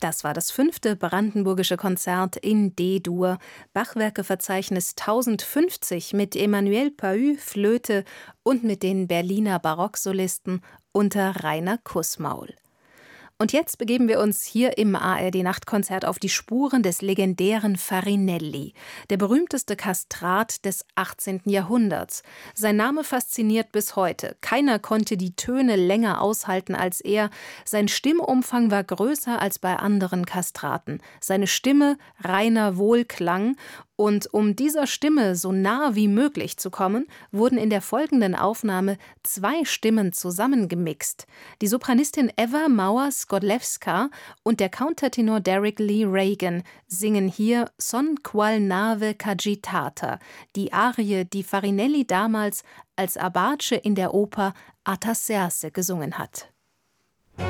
Das war das 5. brandenburgische Konzert in D-Dur, Bachwerkeverzeichnis 1050 mit Emmanuel Pahud, Flöte und mit den Berliner Barocksolisten unter Rainer Kussmaul. Und jetzt begeben wir uns hier im ARD-Nachtkonzert auf die Spuren des legendären Farinelli, der berühmteste Kastrat des 18. Jahrhunderts. Sein Name fasziniert bis heute. Keiner konnte die Töne länger aushalten als er. Sein Stimmumfang war größer als bei anderen Kastraten. Seine Stimme reiner Wohlklang. Und um dieser Stimme so nah wie möglich zu kommen, wurden in der folgenden Aufnahme 2 Stimmen zusammengemixt. Die Sopranistin Eva Mauer-Skodlewska und der Countertenor Derek Lee Reagan singen hier Son qual nave c'agitata, die Arie, die Farinelli damals als Abace in der Oper Artaserse gesungen hat.